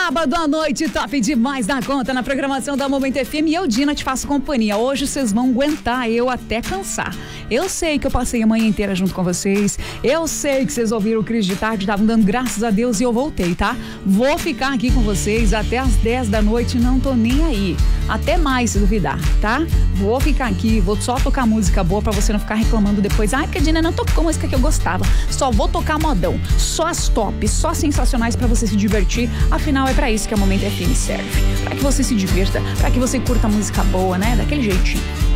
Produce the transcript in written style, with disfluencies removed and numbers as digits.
Sábado à noite, top demais na conta, na programação da Momento FM. E eu, Dina, te faço companhia. Hoje vocês vão aguentar eu até cansar. Eu sei que eu passei a manhã inteira junto com vocês. Eu sei que vocês ouviram o Cris de tarde, estavam dando graças a Deus e eu voltei, tá? Vou ficar aqui com vocês até as 10 da noite, não tô nem aí. Até mais, se duvidar, tá? Vou ficar aqui, vou só tocar música boa pra você não ficar reclamando depois. Ai, porque a Dina não tocou música que eu gostava. Só vou tocar modão. Só as tops, só sensacionais pra você se divertir. Afinal, é pra isso que a Momento FM serve. Pra que você se divirta, pra que você curta música boa, né? Daquele jeitinho.